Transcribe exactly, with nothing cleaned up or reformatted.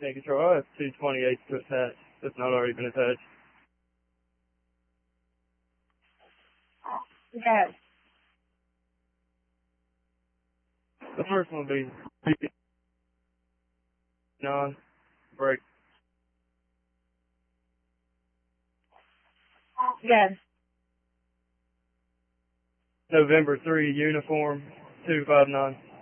sixteen control. I have two twenty-eights to attach. That's not already been attached. Yes. The first one will be non break. Yes. November three uniform two five nine.